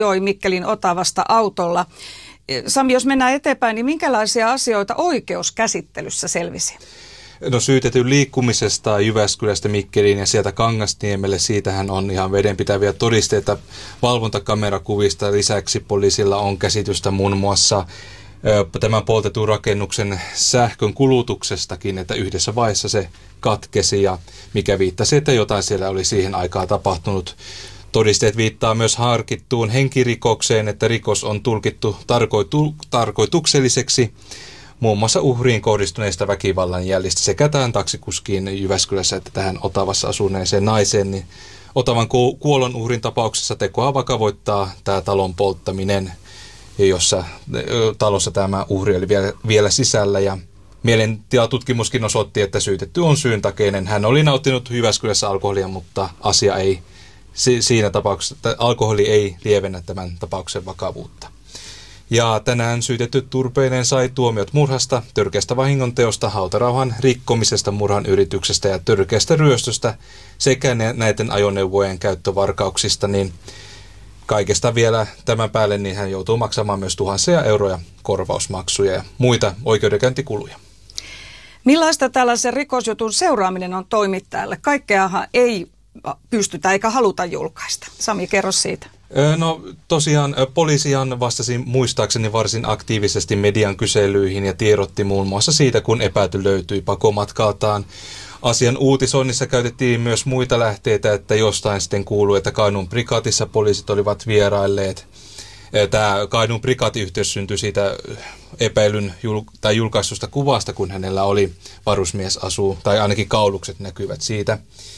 ajoi Mikkelin Otavasta autolla. Sami, jos mennään eteenpäin, niin minkälaisia asioita oikeuskäsittelyssä selvisi? No syytetyn liikkumisesta Jyväskylästä Mikkeliin ja sieltä Kangasniemelle, siitähän on ihan vedenpitäviä todisteita valvontakamerakuvista. Lisäksi poliisilla on käsitystä muun muassa tämän poltetun rakennuksen sähkön kulutuksestakin, että yhdessä vaiheessa se katkesi ja mikä viittasi, että jotain siellä oli siihen aikaan tapahtunut. Todisteet viittaa myös harkittuun henkirikokseen, että rikos on tulkittu tarkoitukselliseksi muun muassa uhriin kohdistuneista väkivallan jäljistä sekä tähän taksikuskiin Jyväskylässä että tähän Otavassa asuneeseen naiseen. Niin Otavan kuolon uhrin tapauksessa tekoa vakavoittaa tämä talon polttaminen, jossa talossa tämä uhri oli vielä sisällä. Ja mielentilatutkimuskin osoitti, että syytetty on syyntakeinen. Hän oli nauttinut Jyväskylässä alkoholia, mutta asia ei siinä tapauksessa, että alkoholi ei lievennä tämän tapauksen vakavuutta. Ja tänään syytetty Turpeinen sai tuomiot murhasta, törkeästä vahingonteosta, hautarauhan rikkomisesta, murhan yrityksestä ja törkeästä ryöstöstä sekä näiden ajoneuvojen käyttövarkauksista, niin kaikesta vielä tämän päälle niin hän joutuu maksamaan myös tuhansia euroja korvausmaksuja ja muita oikeudenkäyntikuluja. Millaista tällaisen rikosjutun seuraaminen on toimittajalle? Kaikkeahan ei pystytä eikä haluta julkaista. Sami, kerro siitä. No tosiaan poliisihan vastasi muistaakseni varsin aktiivisesti median kyselyihin ja tiedotti muun muassa siitä, kun epäilty löytyi pakomatkaltaan. Asian uutisoinnissa käytettiin myös muita lähteitä, että jostain sitten kuului, että Kainuun prikaatissa poliisit olivat vierailleet. Tämä Kainuun prikaatiyhteys syntyi siitä epäilyn tai julkaistusta kuvasta, kun hänellä oli varusmiesasu, tai ainakin kaulukset näkyvät siitä.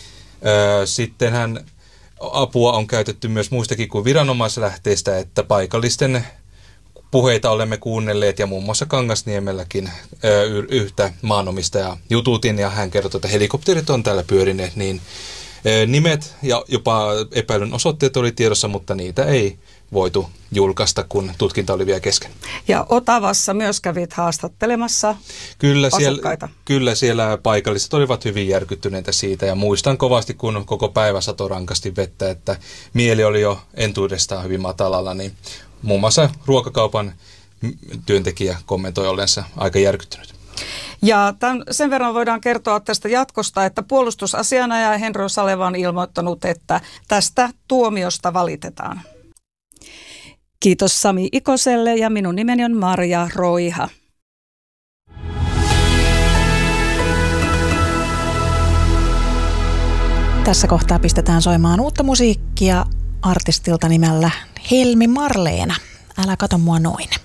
Sittenhän apua on käytetty myös muistakin kuin viranomaislähteistä, että paikallisten puheita olemme kuunnelleet ja muun muassa Kangasniemelläkin yhtä maanomistajaa jututin ja hän kertoi, että helikopterit on täällä pyörineet, niin nimet ja jopa epäilyn osoitteet oli tiedossa, mutta niitä ei voitu julkaista, kun tutkinta oli vielä kesken. Ja Otavassa myös kävit haastattelemassa asukkaita. Kyllä siellä paikalliset olivat hyvin järkyttyneitä siitä ja muistan kovasti, kun koko päivä satoi rankasti vettä, että mieli oli jo entuudestaan hyvin matalalla, niin muun muassa ruokakaupan työntekijä kommentoi ollensa aika järkyttynyt. Ja sen verran voidaan kertoa tästä jatkosta, että puolustusasianajaja Henro Saleva on ilmoittanut, että tästä tuomiosta valitetaan. Kiitos Sami Ikoselle ja minun nimeni on Marja Roiha. Tässä kohtaa pistetään soimaan uutta musiikkia artistilta nimellä Helmi Marleena. Älä kato mua noin.